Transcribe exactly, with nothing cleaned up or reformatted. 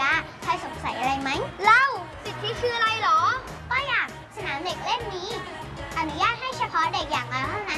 กาใครสงสัยอะไรไหมเล่าสิทธิคืออะไรหรอก็อย่างสนามเด็กเล่นนี้อนุญาตให้เฉพาะเด็กอย่างน้อยเท่านั้น